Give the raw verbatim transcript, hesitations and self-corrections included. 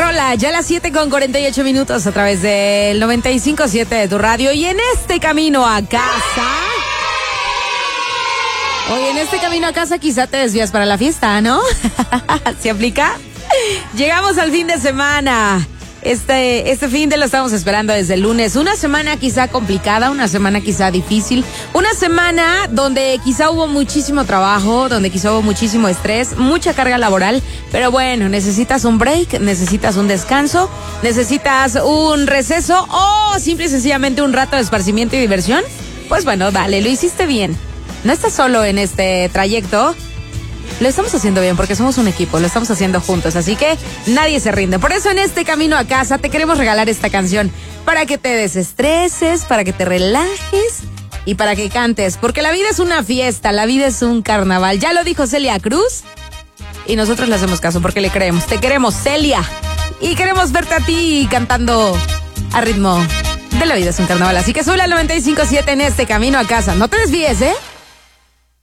rola, ya a las siete con cuarenta y ocho minutos a través del noventa y cinco punto siete de tu radio. Y en este camino a casa... Oye, en este camino a casa quizá te desvías para la fiesta, ¿no? ¿Se aplica? Llegamos al fin de semana. Este, este fin de lo estamos esperando desde el lunes. Una semana quizá complicada, una semana quizá difícil, una semana donde quizá hubo muchísimo trabajo, donde quizá hubo muchísimo estrés, mucha carga laboral, pero bueno, necesitas un break, necesitas un descanso, necesitas un receso o simple y sencillamente un rato de esparcimiento y diversión. Pues bueno, dale, lo hiciste bien. No estás solo en este trayecto. Lo estamos haciendo bien porque somos un equipo, lo estamos haciendo juntos, así que nadie se rinde. Por eso en este camino a casa te queremos regalar esta canción para que te desestreses, para que te relajes y para que cantes, porque la vida es una fiesta, la vida es un carnaval. Ya lo dijo Celia Cruz y nosotros le hacemos caso porque le creemos. Te queremos, Celia, y queremos verte a ti cantando a ritmo de La vida es un carnaval. Así que sube al noventa y cinco punto siete en este camino a casa. No te desvíes, ¿eh?